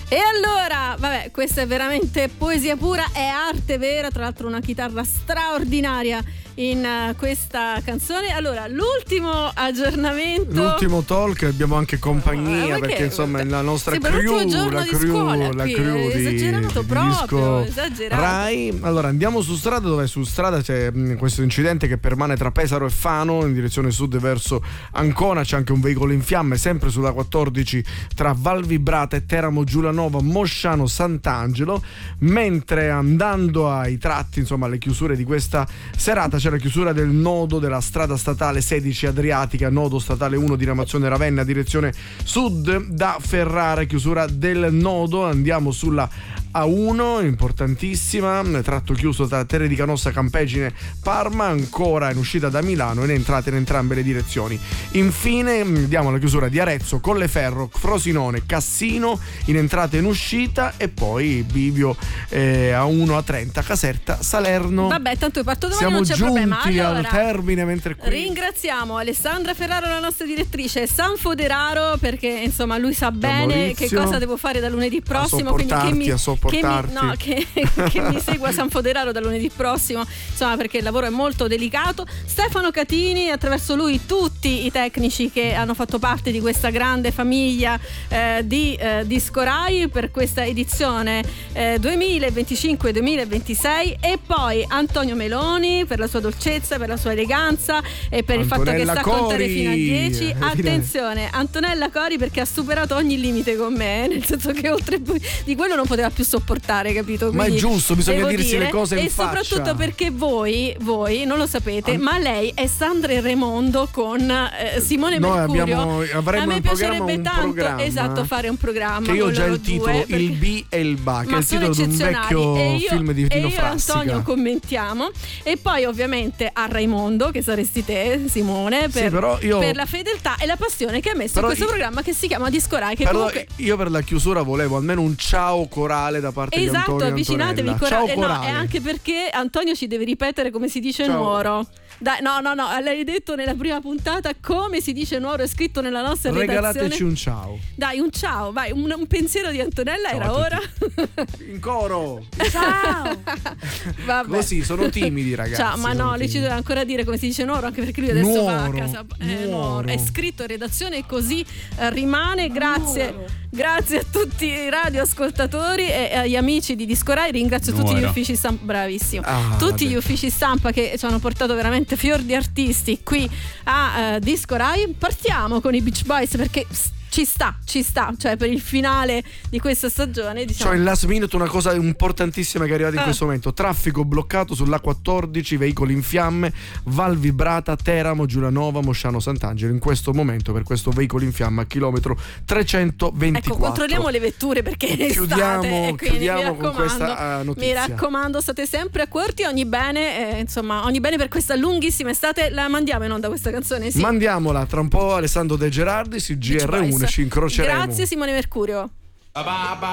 E allora, vabbè, questa è veramente poesia pura, è arte vera, tra l'altro una chitarra straordinaria in questa canzone. Allora, l'ultimo aggiornamento, l'ultimo talk, abbiamo anche compagnia perché insomma la nostra crew, la crew esagerato di proprio, esagerato. Rai. Allora andiamo su strada, dove su strada c'è questo incidente che permane tra Pesaro e Fano in direzione sud verso Ancona. C'è anche un veicolo in fiamme sempre sulla 14 tra Val Vibrata e Teramo Giulanova Mosciano Sant'Angelo, mentre andando ai tratti, insomma alle chiusure di questa serata, c'è la chiusura del nodo della strada statale 16 Adriatica, nodo statale 1 diramazione Ravenna direzione sud da Ferrara, chiusura del nodo. Andiamo sulla A1, importantissima, tratto chiuso tra Terre di Canossa, Campegine, Parma, ancora in uscita da Milano, in entrata in entrambe le direzioni. Infine diamo la chiusura di Arezzo, Colleferro, Frosinone, Cassino, in entrata e in uscita, e poi Bivio, A1, A30, Caserta, Salerno. Vabbè, tanto parto domani, siamo non c'è problema. giunti allora, al termine, mentre qui ringraziamo Alessandra Ferraro, la nostra direttrice, San Foderaro, perché insomma lui sa bene Maurizio, che cosa devo fare da lunedì prossimo, quindi che mi segua San Foderaro da lunedì prossimo, insomma, perché il lavoro è molto delicato. Stefano Catini, attraverso lui tutti i tecnici che hanno fatto parte di questa grande famiglia di Disco Rai per questa edizione 2025-2026, e poi Antonio Meloni per la sua dolcezza, per la sua eleganza e per il fatto che sa contare fino a 10. Attenzione, Antonella Cori, perché ha superato ogni limite con me, nel senso che oltre di quello non poteva più sopportare, capito? Quindi, ma è giusto, bisogna dirsi le cose in faccia. E soprattutto perché voi non lo sapete, ma lei è Sandra e Raimondo con Simone Mercurio. Avremmo a me piacerebbe tanto esatto fare un programma che io ho già il titolo Il B e il Ba, che è il titolo di un vecchio film di Tino Frassica. E Antonio commentiamo, e poi ovviamente a Raimondo, che saresti te, Simone, per la fedeltà e la passione che ha messo in questo programma che si chiama Disco Rai, che comunque... Io per la chiusura volevo almeno un ciao corale da parte di Antonio. Esatto, avvicinatevi, ciao corale. E anche perché Antonio ci deve ripetere come si dice Nuoro. Dai, no, l'hai detto nella prima puntata come si dice Nuoro, è scritto nella nostra redazione. Regalateci un ciao. Dai, un ciao, vai, un pensiero di Antonella, ciao, era ora. In coro. Ciao. Vabbè. Così, sono timidi, ragazzi. Ciao, ma no, lei ci deve ancora dire come si dice Nuoro, anche perché lui adesso va a casa. Nuoro. È scritto in redazione e così rimane. Grazie a tutti i radioascoltatori e agli amici di Disco Rai. Ringrazio tutti gli uffici stampa, bravissimo, tutti gli uffici stampa che ci hanno portato veramente fior di artisti qui a Disco Rai. Partiamo con i Beach Boys perché ci sta, cioè per il finale di questa stagione, diciamo. Cioè in last minute una cosa importantissima che è arrivata in questo momento: traffico bloccato sull'A14, veicoli in fiamme, Val Vibrata, Teramo, Giulanova, Mosciano Sant'Angelo. In questo momento per questo veicolo in fiamme a chilometro 324. Ecco, controlliamo le vetture perché chiudiamo con questa notizia. Mi raccomando, state sempre accorti, ogni bene per questa lunghissima estate. La mandiamo in onda questa canzone? Sì. Mandiamola, tra un po' Alessandro De Gerardis, il GR1, ci incroceremo. Grazie Simone Mercurio.